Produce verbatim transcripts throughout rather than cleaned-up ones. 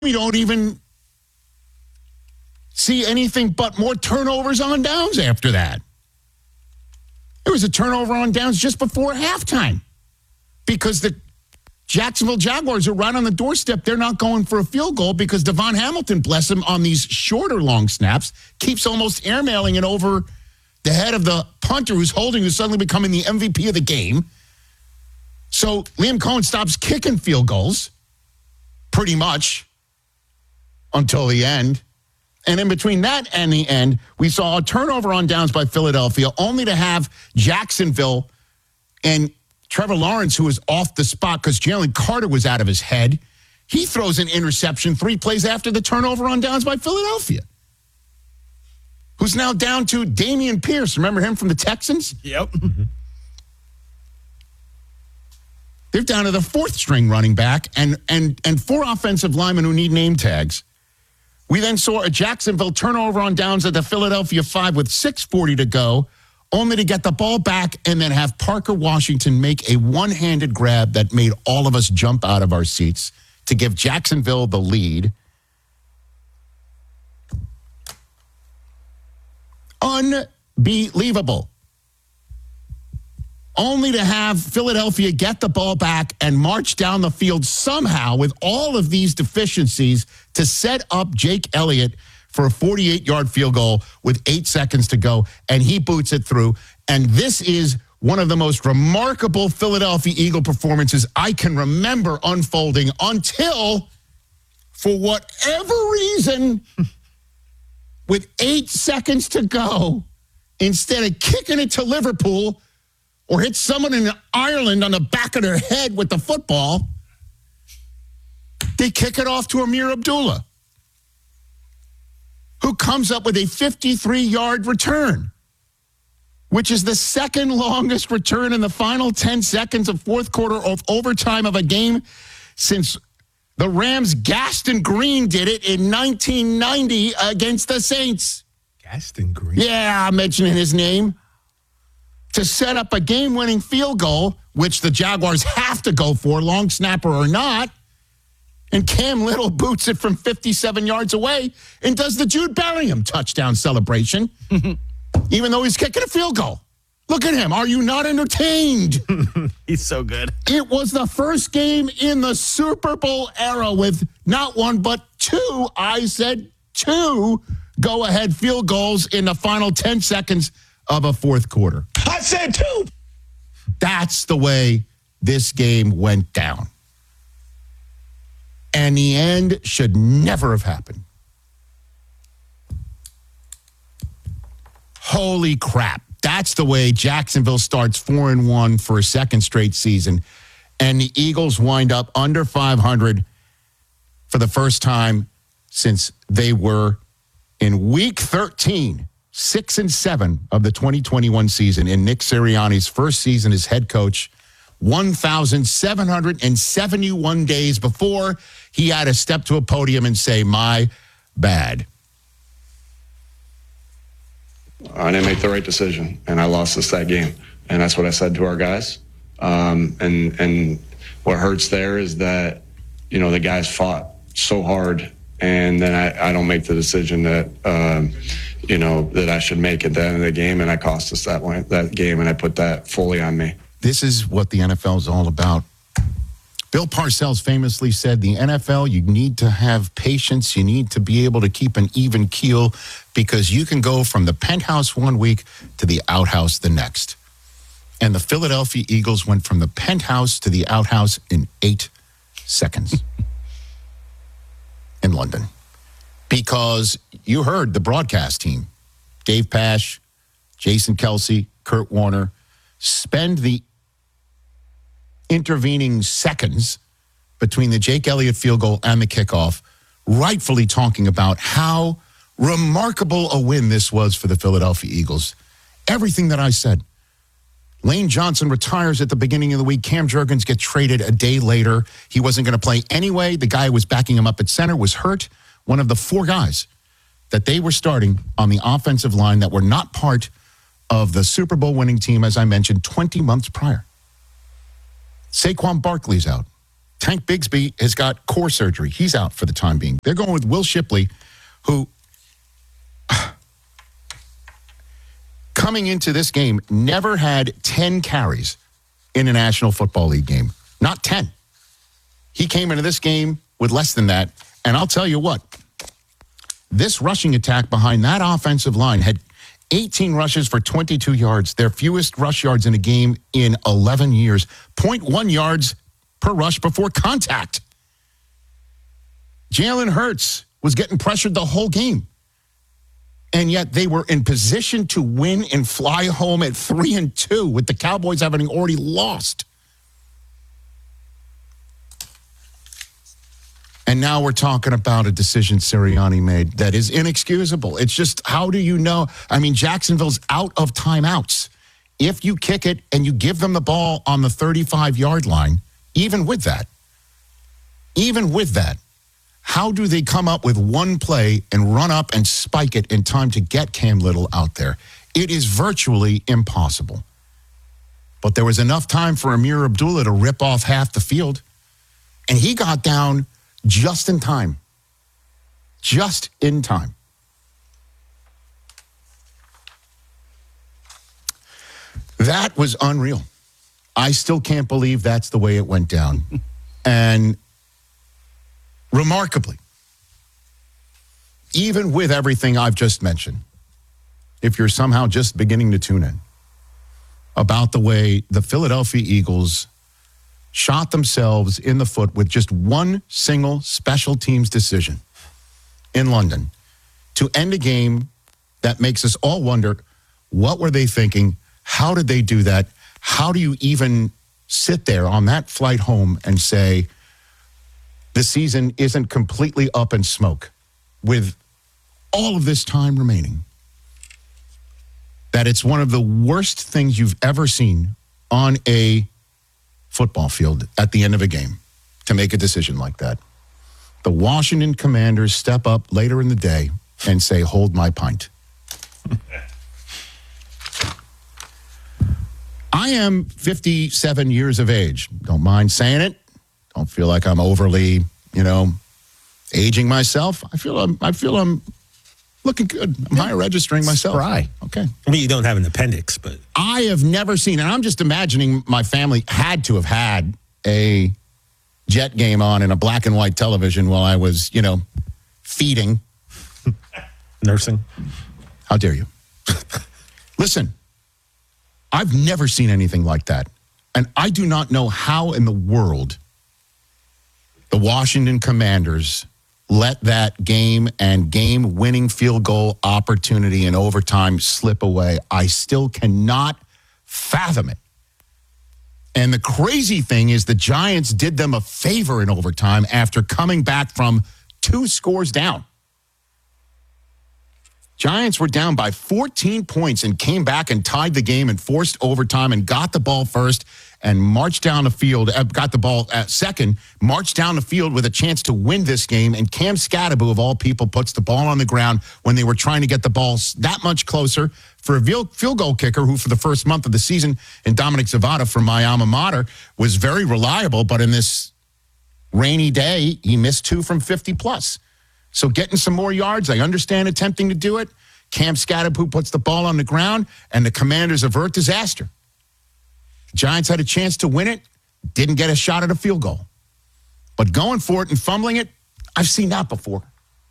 we don't even see anything but more turnovers on downs after that. There was a turnover on downs just before halftime because the Jacksonville Jaguars are right on the doorstep. They're not going for a field goal because Devon Hamilton, bless him, on these shorter long snaps, keeps almost airmailing it over the head of the punter who's holding, who's suddenly becoming the M V P of the game. So Liam Cohen stops kicking field goals pretty much until the end. And in between that and the end, we saw a turnover on downs by Philadelphia, only to have Jacksonville and Trevor Lawrence, who was off the spot because Jalen Carter was out of his head. He throws an interception three plays after the turnover on downs by Philadelphia, who's now down to Dameon Pierce. Remember him from the Texans? Yep. Mm-hmm. They're down to the fourth string running back and and and four offensive linemen who need name tags. We then saw a Jacksonville turnover on downs at the Philadelphia five with six forty to go, only to get the ball back and then have Parker Washington make a one-handed grab that made all of us jump out of our seats to give Jacksonville the lead. Unbelievable. Only to have Philadelphia get the ball back and march down the field somehow with all of these deficiencies to set up Jake Elliott for a forty-eight-yard field goal with eight seconds to go, and he boots it through. And this is one of the most remarkable Philadelphia Eagle performances I can remember unfolding until, for whatever reason, with eight seconds to go, instead of kicking it to Liverpool or hit someone in Ireland on the back of their head with the football, they kick it off to Amir Abdullah, who comes up with a fifty-three-yard return, which is the second longest return in the final ten seconds of fourth quarter of overtime of a game since the Rams' Gaston Green did it in nineteen ninety against the Saints. Gaston Green? Yeah, I'm mentioning his name. To set up a game-winning field goal, which the Jaguars have to go for, long snapper or not. And Cam Little boots it from fifty-seven yards away and does the Jude Bellingham touchdown celebration, even though he's kicking a field goal. Look at him. Are you not entertained? He's so good. It was the first game in the Super Bowl era with not one but two, I said two, go-ahead field goals in the final ten seconds of a fourth quarter. I said two. That's the way this game went down. And the end should never have happened. Holy crap. That's the way Jacksonville starts four and one for a second straight season. And the Eagles wind up under five hundred for the first time since they were in week thirteen. Six and seven of the twenty twenty-one season in Nick Sirianni's first season as head coach, one thousand seven hundred seventy-one days before he had to step to a podium and say, my bad. I didn't make the right decision, and I lost us that game. And that's what I said to our guys. Um, and and what hurts there is that, you know, the guys fought so hard, and then I, I don't make the decision that, um, you know, that I should make at the end of the game, and I cost us that one, that game, and I put that fully on me. This is what the N F L is all about. Bill Parcells famously said, the N F L, you need to have patience. You need to be able to keep an even keel because you can go from the penthouse one week to the outhouse the next. And the Philadelphia Eagles went from the penthouse to the outhouse in eight seconds in London. Because you heard the broadcast team, Dave Pasch, Jason Kelsey, Kurt Warner, spend the intervening seconds between the Jake Elliott field goal and the kickoff, rightfully talking about how remarkable a win this was for the Philadelphia Eagles. Everything that I said. Lane Johnson retires at the beginning of the week. Cam Jurgens gets traded a day later. He wasn't going to play anyway. The guy who was backing him up at center was hurt. One of the four guys that they were starting on the offensive line that were not part of the Super Bowl winning team, as I mentioned, twenty months prior. Saquon Barkley's out. Tank Bigsby has got core surgery. He's out for the time being. They're going with Will Shipley, who, coming into this game, never had ten carries in a National Football League game. Not ten. He came into this game with less than that. And I'll tell you what, this rushing attack behind that offensive line had eighteen rushes for twenty-two yards, their fewest rush yards in a game in eleven years, zero point one yards per rush before contact. Jalen Hurts was getting pressured the whole game. And yet they were in position to win and fly home at three and two with the Cowboys having already lost. And now we're talking about a decision Sirianni made that is inexcusable. It's just, how do you know? I mean, Jacksonville's out of timeouts. If you kick it and you give them the ball on the thirty-five-yard line, even with that, even with that, how do they come up with one play and run up and spike it in time to get Cam Little out there? It is virtually impossible. But there was enough time for Amir Abdullah to rip off half the field, and he got down just in time. Just in time. That was unreal. I still can't believe that's the way it went down. And remarkably, even with everything I've just mentioned, if you're somehow just beginning to tune in, about the way the Philadelphia Eagles shot themselves in the foot with just one single special teams decision in London to end a game that makes us all wonder, what were they thinking? How did they do that? How do you even sit there on that flight home and say the season isn't completely up in smoke with all of this time remaining? That it's one of the worst things you've ever seen on a football field at the end of a game to make a decision like that. The Washington Commanders step up later in the day and say, hold my pint. I am fifty-seven years of age. Don't mind saying it. Don't feel like I'm overly, you know, aging myself. I feel I'm, I feel I'm looking good. I'm higher registering myself. Spry. Okay. I mean, you don't have an appendix, but I have never seen, and I'm just imagining my family had to have had a Jet game on in a black and white television while I was, you know, feeding. nursing. How dare you? Listen, I've never seen anything like that. And I do not know how in the world the Washington Commanders let that game and game-winning field goal opportunity in overtime slip away. I still cannot fathom it. And the crazy thing is the Giants did them a favor in overtime after coming back from two scores down. Giants were down by fourteen points and came back and tied the game and forced overtime and got the ball first and marched down the field, uh, got the ball at second, marched down the field with a chance to win this game. And Cam Scatterbo, of all people, puts the ball on the ground when they were trying to get the ball that much closer for a field goal kicker who, for the first month of the season, and Dominic Zavada from my alma mater, was very reliable. But in this rainy day, he missed two from fifty plus. So getting some more yards, I understand attempting to do it. Cam Scatterbo puts the ball on the ground, and the Commanders avert disaster. Giants had a chance to win it, didn't get a shot at a field goal. But going for it and fumbling it, I've seen that before.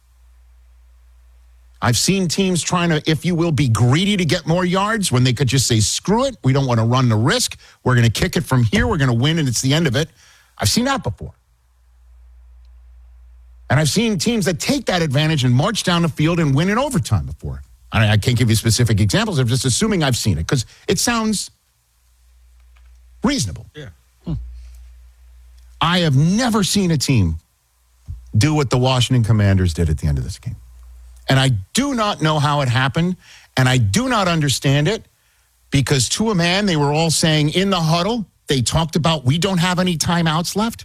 I've seen teams trying to, if you will, be greedy to get more yards when they could just say, screw it, we don't want to run the risk. We're going to kick it from here, we're going to win, and it's the end of it. I've seen that before. And I've seen teams that take that advantage and march down the field and win in overtime before. I, I can't give you specific examples. I'm just assuming I've seen it because it sounds reasonable. Yeah. Hmm. I have never seen a team do what the Washington Commanders did at the end of this game. And I do not know how it happened, and I do not understand it because to a man, they were all saying in the huddle, they talked about we don't have any timeouts left.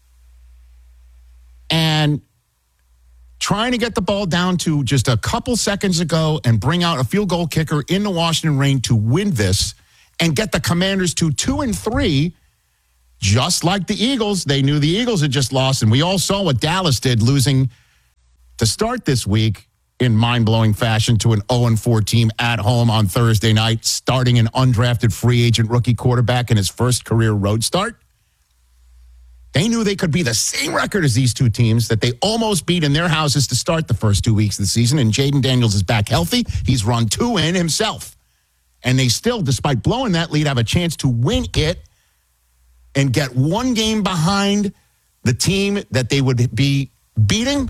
And trying to get the ball down to just a couple seconds ago and bring out a field goal kicker in the Washington rain to win this and get the Commanders to two and three just like the Eagles, they knew the Eagles had just lost, and we all saw what Dallas did, losing to start this week in mind-blowing fashion to an oh and four team at home on Thursday night, starting an undrafted free agent rookie quarterback in his first career road start. They knew they could be the same record as these two teams that they almost beat in their houses to start the first two weeks of the season, and Jaden Daniels is back healthy. He's run two in himself. And they still, despite blowing that lead, have a chance to win it and get one game behind the team that they would be beating.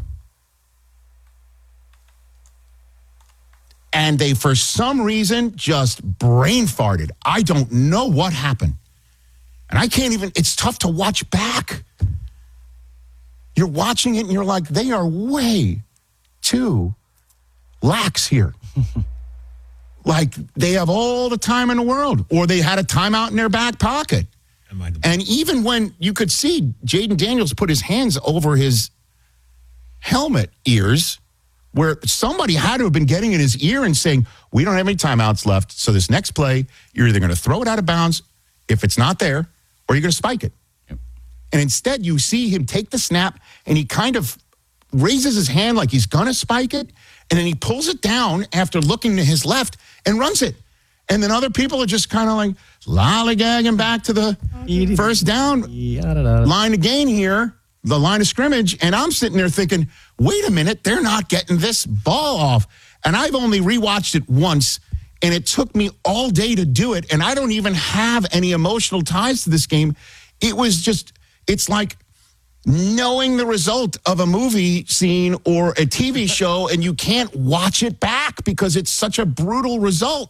And they, for some reason, just brain farted. I don't know what happened. And I can't even, it's tough to watch back. You're watching it and you're like, they are way too lax here. Like they have all the time in the world, or they had a timeout in their back pocket. And even when you could see Jaden Daniels put his hands over his helmet ears, where somebody had to have been getting in his ear and saying, we don't have any timeouts left. So this next play, you're either going to throw it out of bounds if it's not there, or you're going to spike it. Yep. And instead, you see him take the snap, and he kind of raises his hand like he's going to spike it, and then he pulls it down after looking to his left and runs it. And then other people are just kind of like lollygagging back to the first down line of gain here, the line of scrimmage. And I'm sitting there thinking, wait a minute, they're not getting this ball off. And I've only rewatched it once, and it took me all day to do it. And I don't even have any emotional ties to this game. It was just, it's like knowing the result of a movie scene or a T V show, and you can't watch it back because it's such a brutal result.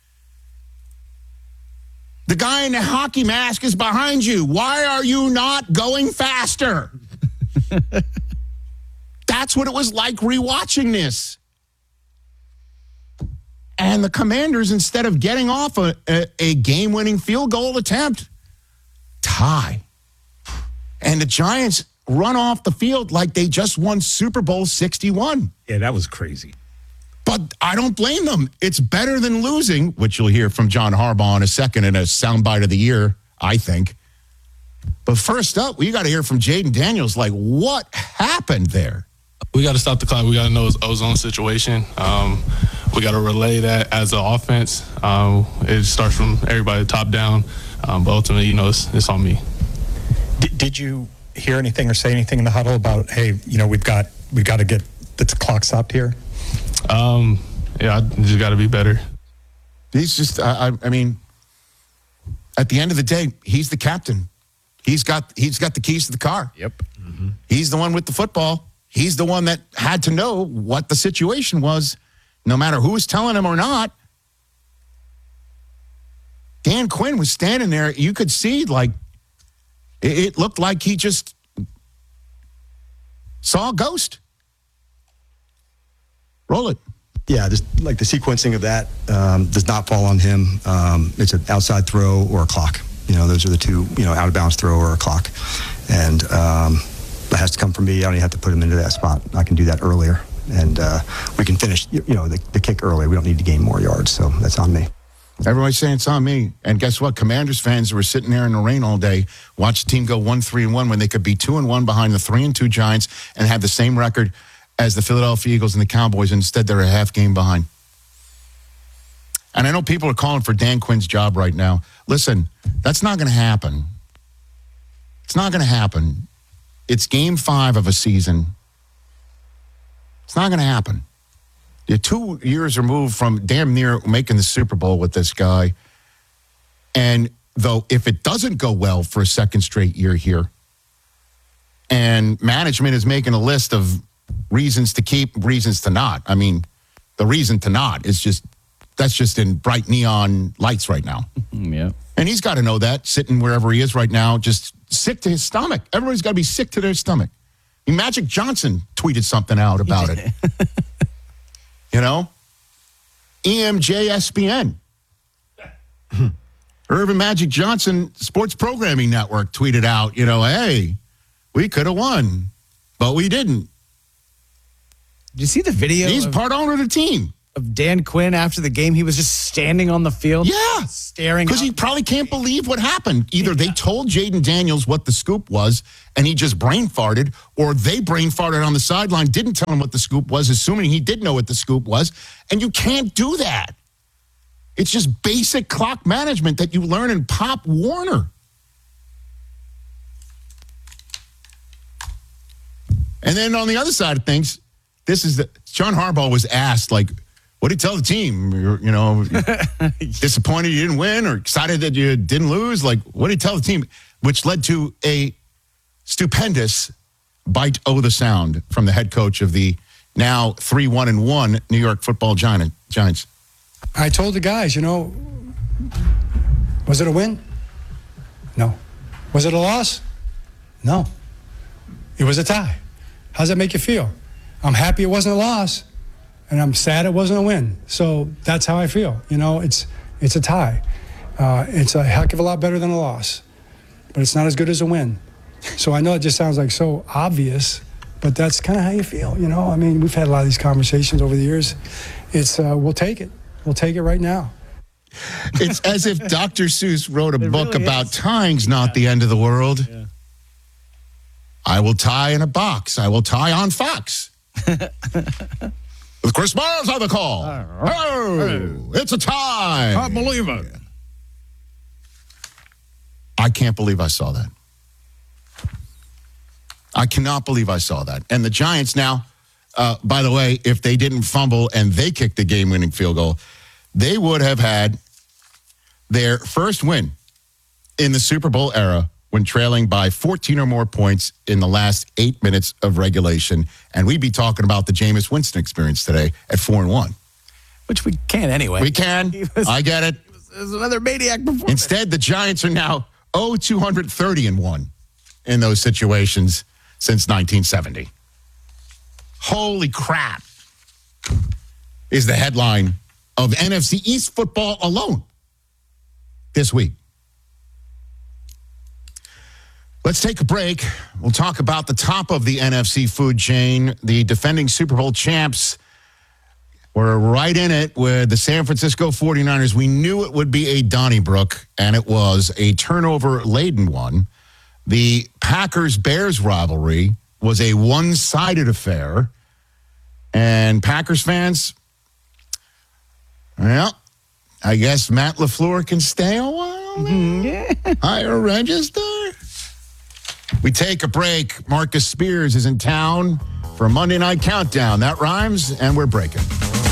The guy in the hockey mask is behind you. Why are you not going faster? That's what it was like rewatching this. And the Commanders, instead of getting off a, a, a game-winning field goal attempt, tie. And the Giants run off the field like they just won Super Bowl sixty-one. Yeah, that was crazy. But I don't blame them. It's better than losing, which you'll hear from John Harbaugh in a second in a soundbite of the year, I think. But first up, we got to hear from Jaden Daniels. Like, what happened there? We got to stop the clock. We got to know it's ozone situation. Um, we got to relay that as an offense. Um, it starts from everybody top down. Um, but ultimately, you know, it's, it's on me. Did, did you hear anything or say anything in the huddle about, hey, you know, we've got we've got to get the clock stopped here? Um, yeah, I just got to be better. He's just, I, I mean, at the end of the day, he's the captain. He's got he's got the keys to the car. Yep. Mm-hmm. He's the one with the football. He's the one that had to know what the situation was, no matter who was telling him or not. Dan Quinn was standing there. You could see, like, it, it looked like he just saw a ghost. Roll it. Yeah, just like the sequencing of that um, does not fall on him. Um, it's an outside throw or a clock. You know, those are the two, you know, out of bounds throw or a clock. And um, that has to come from me. I don't even have to put him into that spot. I can do that earlier. And uh, we can finish, you know, the, the kick early. We don't need to gain more yards. So that's on me. Everybody's saying it's on me. And guess what? Commanders fans were sitting there in the rain all day, watch the team go one, three, and one when they could be two and one behind the three and two Giants and have the same record as the Philadelphia Eagles and the Cowboys. Instead, they're a half game behind. And I know people are calling for Dan Quinn's job right now. Listen, that's not going to happen. It's not going to happen. It's game five of a season. It's not going to happen. You're two years removed from damn near making the Super Bowl with this guy. And though if it doesn't go well for a second straight year here, and management is making a list of reasons to keep, reasons to not. I mean, the reason to not is just, that's just in bright neon lights right now. Yeah. And he's got to know that, sitting wherever he is right now, just sick to his stomach. Everybody's got to be sick to their stomach. I mean, Magic Johnson tweeted something out about it. You know? E M J S P N. Irvin Magic Johnson Sports Programming Network tweeted out, you know, hey, we could have won, but we didn't. Did you see the video? He's of, part owner of the team. of Dan Quinn after the game? He was just standing on the field, Yeah. staring. Because he probably can't believe what happened. Either they told Jaden Daniels what the scoop was and he just brain farted, or they brain farted on the sideline, didn't tell him what the scoop was, assuming he did know what the scoop was. And you can't do that. It's just basic clock management that you learn in Pop Warner. And then on the other side of things, this is the John Harbaugh was asked, like, what did he tell the team? You're, you know, disappointed you didn't win or excited that you didn't lose? Like, what did he tell the team? Which led to a stupendous bite o' the sound from the head coach of the now three one and one New York Football Giant, Giants. I told the guys, you know, was it a win? No. Was it a loss? No. It was a tie. How does that make you feel? I'm happy it wasn't a loss, and I'm sad it wasn't a win. So that's how I feel. You know, it's it's a tie. Uh, it's a heck of a lot better than a loss, but it's not as good as a win. So I know it just sounds like so obvious, but that's kind of how you feel. You know, I mean, we've had a lot of these conversations over the years. It's uh, we'll take it. We'll take it right now. It's as if Doctor Seuss wrote a It book really about is. tying's not the end of the world. Yeah. I will tie in a box. I will tie on Fox. With Chris Miles on the call. Oh, it's a tie. Can't believe it. I can't believe I saw that. I cannot believe I saw that. And the Giants now, uh, by the way, if they didn't fumble and they kicked the game-winning field goal, they would have had their first win in the Super Bowl era when trailing by fourteen or more points in the last eight minutes of regulation. And we'd be talking about the Jameis Winston experience today at four and one. Which we can anyway. We can. He was- I get it. It was another maniac performance. Instead, the Giants are now oh two thirty and one in those situations since nineteen seventy. Holy crap is the headline of N F C East football alone this week. Let's take a break. We'll talk about the top of the N F C food chain. The defending Super Bowl champs were right in it with the San Francisco forty-niners. We knew it would be a Donnybrook, and it was a turnover-laden one. The Packers-Bears rivalry was a one-sided affair. And Packers fans, well, I guess Matt LaFleur can stay a while now. Higher register. We take a break. Marcus Spears is in town for a Monday Night Countdown. That rhymes, and we're breaking.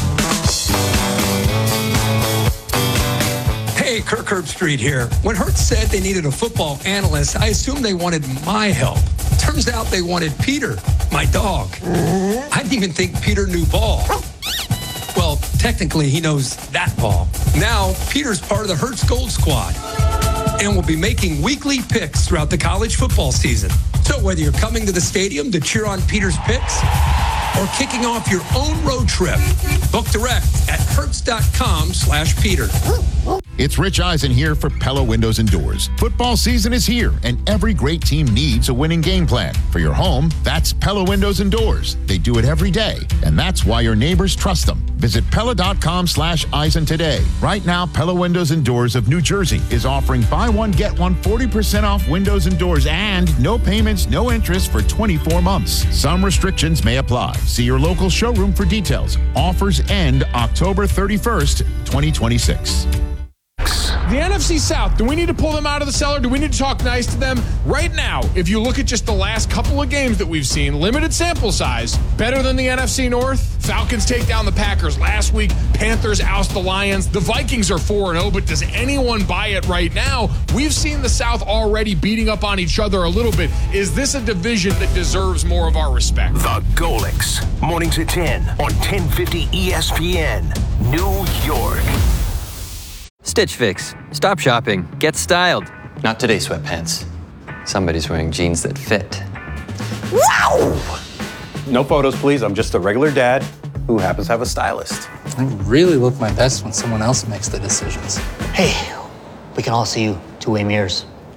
Hey, Kirk Herbstreit here. When Hertz said they needed a football analyst, I assumed they wanted my help. Turns out they wanted Peter, my dog. I didn't even think Peter knew ball. Well, technically, he knows that ball. Now, Peter's part of the Hertz Gold Squad and will be making weekly picks throughout the college football season. So whether you're coming to the stadium to cheer on Peter's picks or kicking off your own road trip, book direct at hertz.com slash Peter. It's Rich Eisen here for Pella Windows and Doors. Football season is here, and every great team needs a winning game plan. For your home, that's Pella Windows and Doors. They do it every day, and that's why your neighbors trust them. Visit Pella.com slash Eisen today. Right now, Pella Windows and Doors of New Jersey is offering buy one, get one forty percent off windows and doors and no payments, no interest for twenty-four months. Some restrictions may apply. See your local showroom for details. Offers end October thirty-first, twenty twenty-six. The N F C South, do we need to pull them out of the cellar? Do we need to talk nice to them? Right now, if you look at just the last couple of games that we've seen, limited sample size, better than the N F C North. Falcons take down the Packers last week. Panthers oust the Lions. The Vikings are four and oh, but does anyone buy it right now? We've seen the South already beating up on each other a little bit. Is this a division that deserves more of our respect? The Golics, mornings at ten on ten fifty E S P N, New York. Stitch Fix. Stop shopping. Get styled. Not today, sweatpants. Somebody's wearing jeans that fit. Wow! No photos, please. I'm just a regular dad who happens to have a stylist. I really look my best when someone else makes the decisions. Hey, we can all see you two-way mirrors.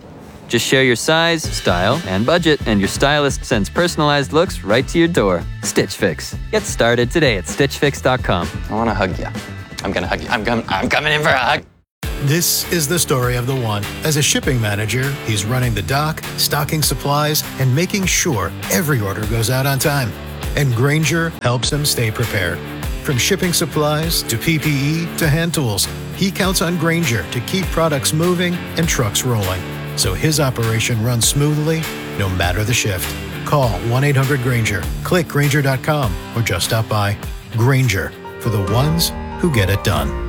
Just share your size, style, and budget, and your stylist sends personalized looks right to your door. Stitch Fix. Get started today at stitch fix dot com. I want to hug you. I'm going to hug you. I'm, com- I'm coming in for a hug. This is the story of the one. As a shipping manager, he's running the dock, stocking supplies, and making sure every order goes out on time. And Grainger helps him stay prepared. From shipping supplies to P P E to hand tools, he counts on Grainger to keep products moving and trucks rolling, so his operation runs smoothly no matter the shift. Call one eight hundred Grainger, click Grainger dot com, or just stop by. Grainger, for the ones who get it done.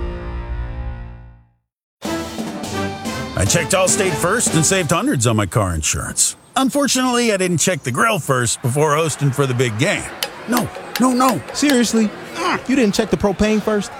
I checked Allstate first and saved hundreds on my car insurance. Unfortunately, I didn't check the grill first before hosting for the big game. No, no, no. Seriously? You didn't check the propane first?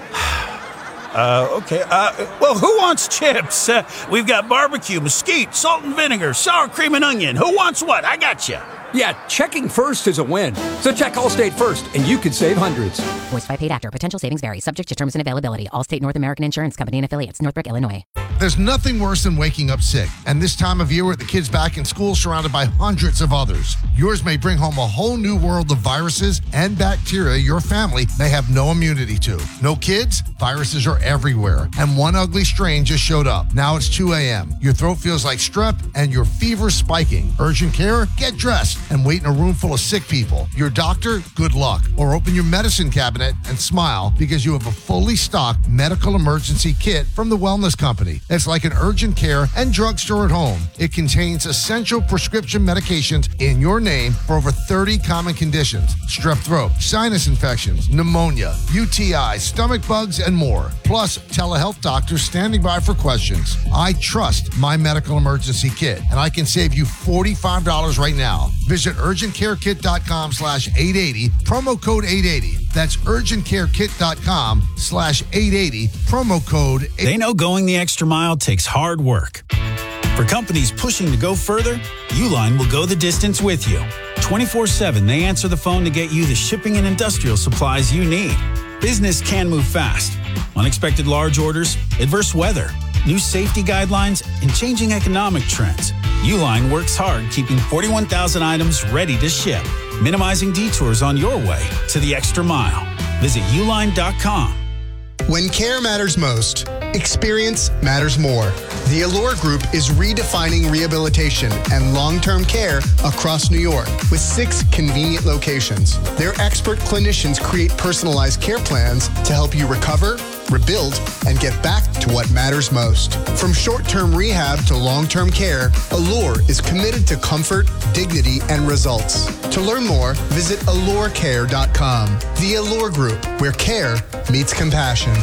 Uh, okay. Uh, well, who wants chips? Uh, we've got barbecue, mesquite, salt and vinegar, sour cream and onion. Who wants what? I got you. Yeah, checking first is a win. So check Allstate first, and you could save hundreds. Voiced by paid actor. Potential savings vary. Subject to terms and availability. Allstate North American Insurance Company and affiliates. Northbrook, Illinois. There's nothing worse than waking up sick. And this time of year with the kids back in school surrounded by hundreds of others, yours may bring home a whole new world of viruses and bacteria your family may have no immunity to. No kids? Viruses are everywhere. And one ugly strain just showed up. Now it's two a.m. Your throat feels like strep and your fever's spiking. Urgent care? Get dressed and wait in a room full of sick people. Your doctor? Good luck. Or open your medicine cabinet and smile because you have a fully stocked medical emergency kit from the Wellness Company. It's like an urgent care and drugstore at home. It contains essential prescription medications in your name for over thirty common conditions: strep throat, sinus infections, pneumonia, U T I, stomach bugs, and more. Plus, telehealth doctors standing by for questions. I trust my medical emergency kit, and I can save you forty-five dollars right now. Visit urgent care kit dot com slash eight eighty, promo code eight eighty. That's urgent care kit dot com slash eight eighty, promo code eight eighty. They know going the extra mile takes hard work. For companies pushing to go further, Uline will go the distance with you. twenty-four seven, they answer the phone to get you the shipping and industrial supplies you need. Business can move fast. Unexpected large orders, adverse weather, new safety guidelines, and changing economic trends. Uline works hard keeping forty-one thousand items ready to ship, minimizing detours on your way to the extra mile. Visit uline dot com. When care matters most, experience matters more. The Allure Group is redefining rehabilitation and long-term care across New York with six convenient locations. Their expert clinicians create personalized care plans to help you recover, rebuild, and get back to what matters most. From short-term rehab to long-term care, Allure is committed to comfort, dignity, and results. To learn more, visit allure care dot com. The Allure Group, where care meets compassion.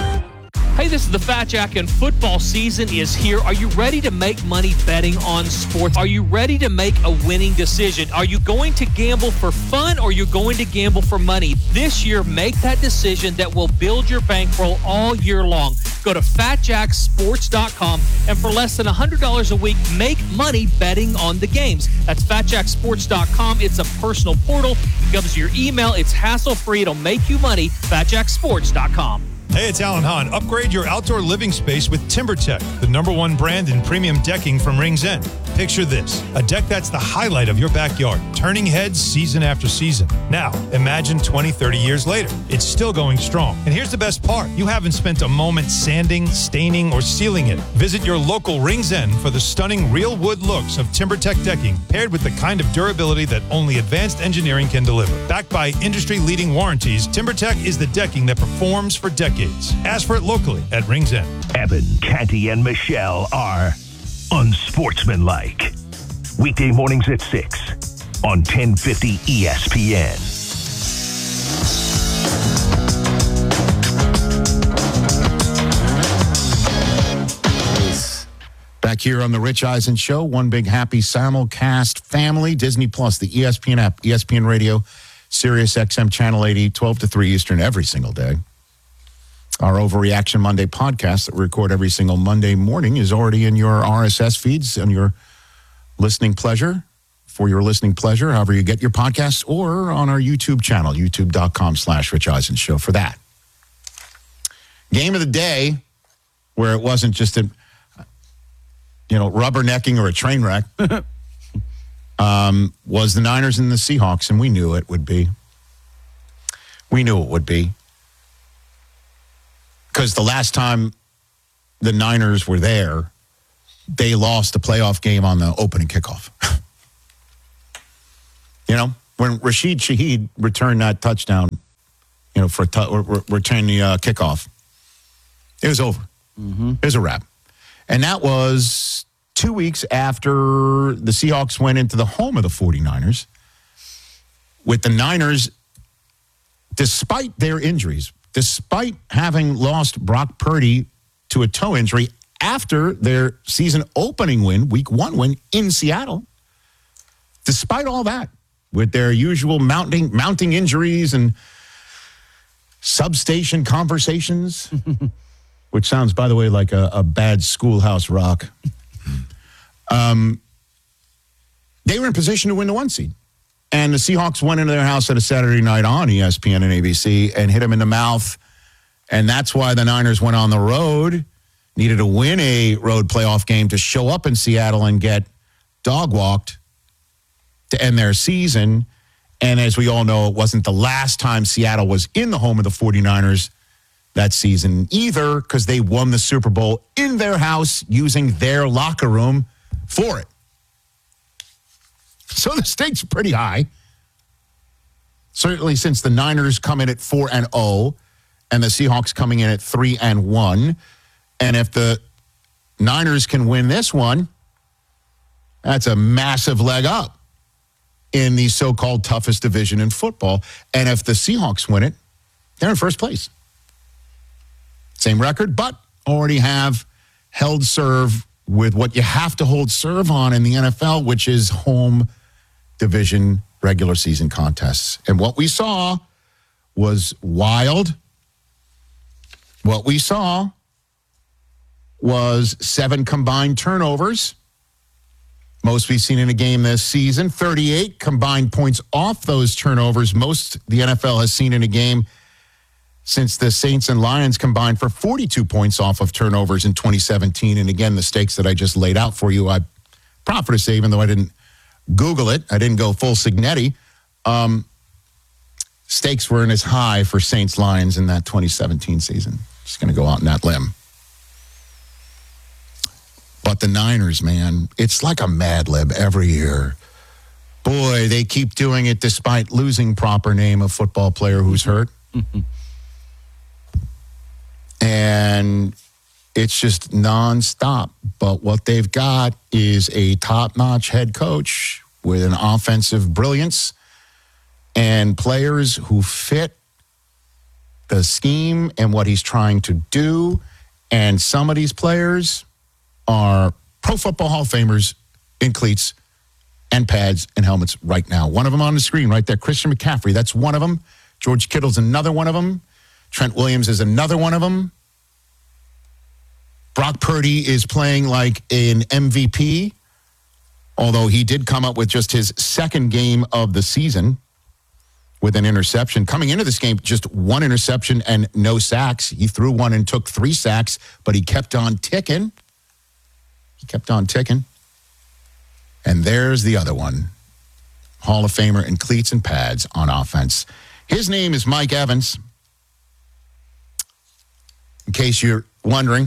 Hey, this is the Fat Jack, and football season is here. Are you ready to make money betting on sports? Are you ready to make a winning decision? Are you going to gamble for fun, or are you going to gamble for money? This year, make that decision that will build your bankroll all year long. Go to fat jack sports dot com, and for less than one hundred dollars a week, make money betting on the games. That's fat jack sports dot com. It's a personal portal. It comes to your email. It's hassle-free. It'll make you money. fat jack sports dot com. Hey, it's Alan Hahn. Upgrade your outdoor living space with TimberTech, the number one brand in premium decking from Rings End. Picture this, a deck that's the highlight of your backyard, turning heads season after season. Now, imagine twenty, thirty years later. It's still going strong. And here's the best part. You haven't spent a moment sanding, staining, or sealing it. Visit your local Rings End for the stunning real wood looks of TimberTech decking, paired with the kind of durability that only advanced engineering can deliver. Backed by industry-leading warranties, TimberTech is the decking that performs for decades. Ask for it locally at Rings End. Evan, Canty, and Michelle are unsportsmanlike. Weekday mornings at six on ten fifty E S P N. Back here on the Rich Eisen Show, one big happy simulcast family. Disney Plus, the E S P N app, E S P N Radio, Sirius X M Channel eighty, twelve to three Eastern every single day. Our Overreaction Monday podcast that we record every single Monday morning is already in your R S S feeds on your listening pleasure, for your listening pleasure, however you get your podcasts, or on our YouTube channel, youtube.com slash Rich Eisen Show for that. Game of the day, where it wasn't just a... you know, rubbernecking or a train wreck, um, was the Niners and the Seahawks, and we knew it would be. We knew it would be. Because the last time the Niners were there, they lost a playoff game on the opening kickoff. You know, when Rashid Shaheed returned that touchdown, you know, for a t- or, or, return the uh, kickoff, it was over. Mm-hmm. It was a wrap. And that was two weeks after the Seahawks went into the home of the 49ers, with the Niners, despite their injuries, despite having lost Brock Purdy to a toe injury after their season opening win, week one win in Seattle, despite all that, with their usual mounting mounting injuries and substation conversations, which sounds, by the way, like a, a bad Schoolhouse Rock. Um, they were in position to win the one seed. And the Seahawks went into their house at a Saturday night on E S P N and A B C and hit them in the mouth. And that's why the Niners went on the road, needed to win a road playoff game to show up in Seattle and get dog-walked to end their season. And as we all know, it wasn't the last time Seattle was in the home of the 49ers that season either, because they won the Super Bowl in their house using their locker room for it. So the stakes are pretty high. Certainly since the Niners come in at four and oh and the Seahawks coming in at three and one. And if the Niners can win this one, that's a massive leg up in the so-called toughest division in football. And if the Seahawks win it, they're in first place. Same record, but already have held serve with what you have to hold serve on in the N F L, which is home division regular season contests. And what we saw was wild. What we saw was seven combined turnovers. Most we've seen in a game this season. thirty-eight combined points off those turnovers. Most the N F L has seen in a game since the Saints and Lions combined for forty-two points off of turnovers in twenty seventeen. And again, the stakes that I just laid out for you, I'm proud to say, even though I didn't Google it, I didn't go full Signetti, um, stakes weren't as high for Saints Lions in that twenty seventeen season. Just going to go out on that limb. But the Niners, man, it's like a Mad Lib every year. Boy, they keep doing it despite losing proper name of football player who's hurt. And it's just nonstop. But what they've got is a top-notch head coach with an offensive brilliance and players who fit the scheme and what he's trying to do. And some of these players are Pro Football Hall of Famers in cleats and pads and helmets right now. One of them on the screen right there, Christian McCaffrey. That's one of them. George Kittle's another one of them. Trent Williams is another one of them. Brock Purdy is playing like an M V P, although he did come up with just his second game of the season with an interception. Coming into this game, just one interception and no sacks. He threw one and took three sacks, but he kept on ticking. He kept on ticking. And there's the other one. Hall of Famer in cleats and pads on offense. His name is Mike Evans. In case you're wondering,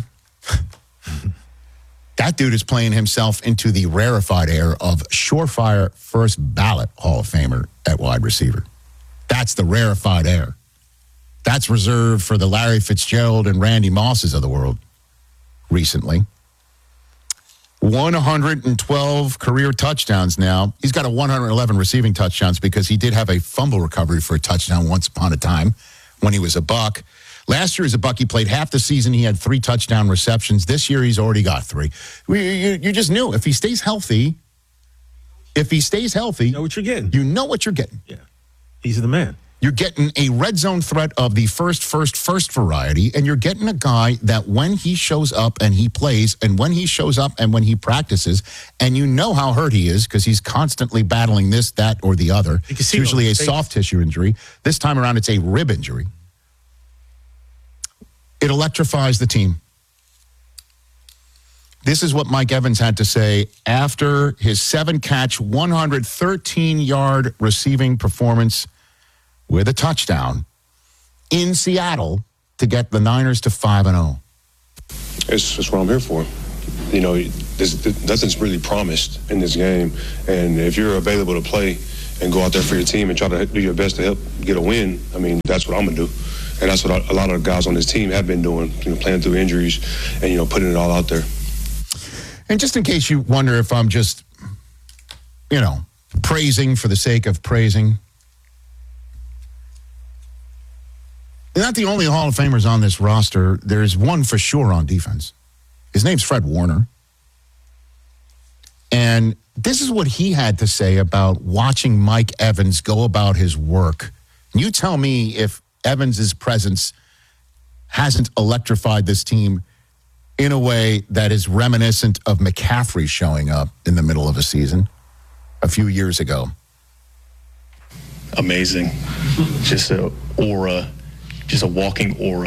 that dude is playing himself into the rarefied air of surefire first ballot Hall of Famer at wide receiver. That's the rarefied air. That's reserved for the Larry Fitzgerald and Randy Mosses of the world recently. one hundred twelve career touchdowns now. He's got a one hundred eleven receiving touchdowns because he did have a fumble recovery for a touchdown once upon a time when he was a Buck. Last year as a Buck, he played half the season. He had three touchdown receptions. This year, he's already got three. We, you, you just knew if he stays healthy, if he stays healthy, you know what you're getting. You know what you're getting. Yeah, he's the man. You're getting a red zone threat of the first, first, first variety, and you're getting a guy that when he shows up and he plays, and when he shows up and when he practices, and you know how hurt he is because he's constantly battling this, that, or the other. It's usually a soft tissue injury. This time around, it's a rib injury. It electrifies the team. This is what Mike Evans had to say after his seven-catch, one hundred thirteen-yard receiving performance with a touchdown in Seattle to get the Niners to five and oh. It's, it's what I'm here for. You know, there's, nothing's really promised in this game. And if you're available to play and go out there for your team and try to do your best to help get a win, I mean, that's what I'm going to do. And that's what a lot of the guys on this team have been doing, you know, playing through injuries and, you know, putting it all out there. And just in case you wonder if I'm just, you know, praising for the sake of praising, they're not the only Hall of Famers on this roster. There's one for sure on defense. His name's Fred Warner. And this is what he had to say about watching Mike Evans go about his work. You tell me if Evans's presence hasn't electrified this team in a way that is reminiscent of McCaffrey showing up in the middle of a season a few years ago. Amazing. Just a aura. Just a walking aura.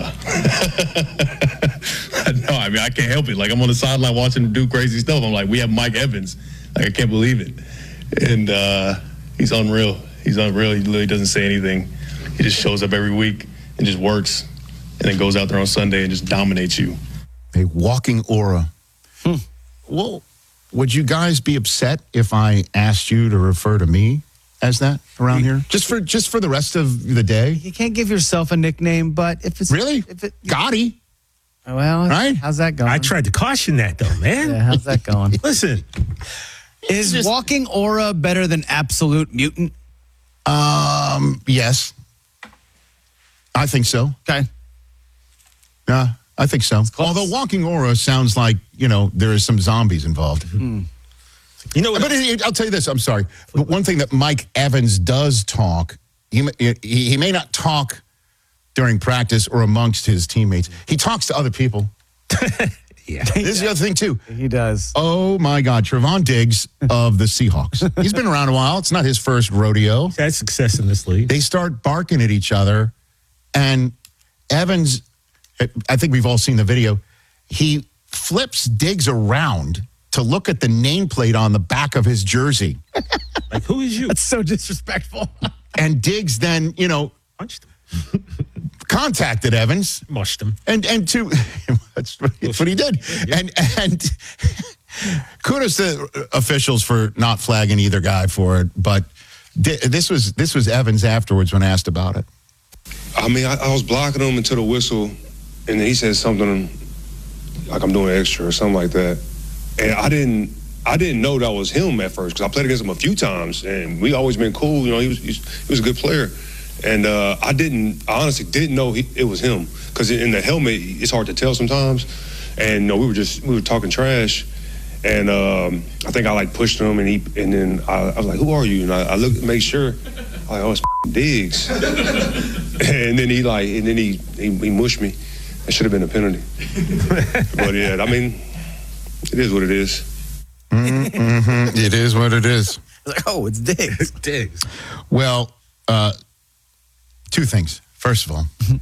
No, I mean, I can't help it. Like, I'm on the sideline watching him do crazy stuff. I'm like, we have Mike Evans. Like, I can't believe it. And uh, he's unreal. He's unreal. He literally doesn't say anything. He just shows up every week and just works and then goes out there on Sunday and just dominates you. A walking aura. Hmm. Well, would you guys be upset if I asked you to refer to me as that around here? Just for just for the rest of the day? You can't give yourself a nickname, but if it's... Really? If it, Gotti. Well, right? How's that going? I tried to caution that, though, man. Yeah, how's that going? Listen. Is just, walking aura better than absolute mutant? Um, yes. I think so. Okay. Yeah, I think so. Although walking aura sounds like, you know, there is some zombies involved. Mm. You know what? But it, I'll tell you this, I'm sorry. But one thing that Mike Evans does talk, he, he, he may not talk during practice or amongst his teammates. He talks to other people. Yeah. This is the other thing, too. He does. Oh, my God. Trevon Diggs of the Seahawks. He's been around a while. It's not his first rodeo. He's had success in this league. They start barking at each other. And Evans, I think we've all seen the video, he flips Diggs around to look at the nameplate on the back of his jersey. Like, who is you? That's so disrespectful. And Diggs then, you know, punched him. Contacted Evans. Mushed him. And and to that's, that's what he did. Yeah. And and kudos to officials for not flagging either guy for it. But this was this was Evans afterwards when asked about it. I mean, I, I was blocking him until the whistle, and then he said something like I'm doing extra or something like that. And I didn't I didn't know that was him at first because I played against him a few times, and we always been cool. You know, he was he was a good player. And uh, I didn't, I honestly didn't know he, it was him because in the helmet, it's hard to tell sometimes. And you know, we were just, we were talking trash. And um, I think I like pushed him and he, and then I, I was like, who are you? And I, I looked, make sure, I'm like, oh, it's Diggs. And then he like, and then he, he, he mushed me. That should have been a penalty. But yeah, I mean, it is what it is. Mm-hmm. It is what it is. Like, oh, it's Diggs. Diggs. Well, uh, two things. First of all,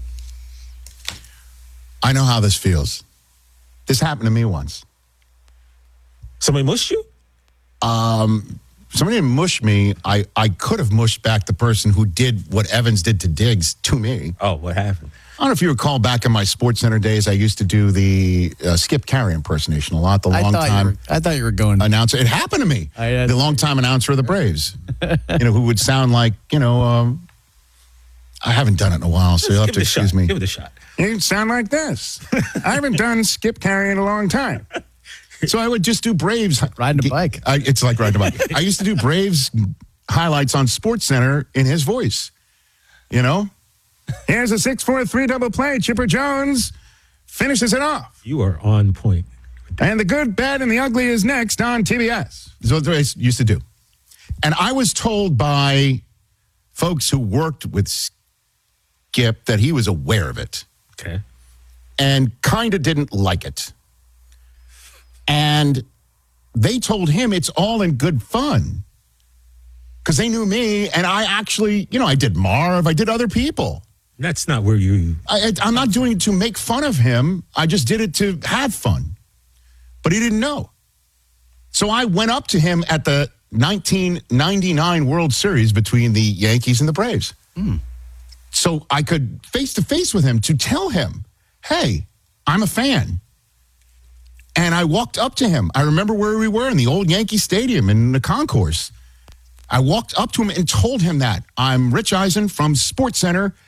I know how this feels. This happened to me once. Somebody mushed you? Um, somebody didn't mush me. I, I could have mushed back the person who did what Evans did to Diggs to me. Oh, what happened? I don't know if you recall back in my SportsCenter days, I used to do the uh, Skip Carey impersonation a lot, the I long thought time you were, I thought you were going announcer. It happened to me. I had, the long time announcer of the Braves, you know, who would sound like, you know, um, I haven't done it in a while, so you'll have to excuse me. Give it a shot. You'd sound like this. I haven't done Skip Carey in a long time. So I would just do Braves. Riding a bike. I, it's like riding a bike. I used to do Braves highlights on SportsCenter in his voice. You know? Here's a six four three double play. Chipper Jones finishes it off. You are on point. And the good, bad, and the ugly is next on T B S. That's what they used to do. And I was told by folks who worked with Skip that he was aware of it. Okay. And kind of didn't like it. And they told him it's all in good fun. Because they knew me, and I actually, you know, I did Marv, I did other people. That's not where you... I, I'm not doing it to make fun of him. I just did it to have fun. but he didn't know. So I went up to him at the nineteen ninety-nine World Series between the Yankees and the Braves. Mm. So I could face-to-face with him to tell him, hey, I'm a fan. And I walked up to him. I remember where we were in the old Yankee Stadium in the concourse. I walked up to him and told him that. I'm Rich Eisen from SportsCenter.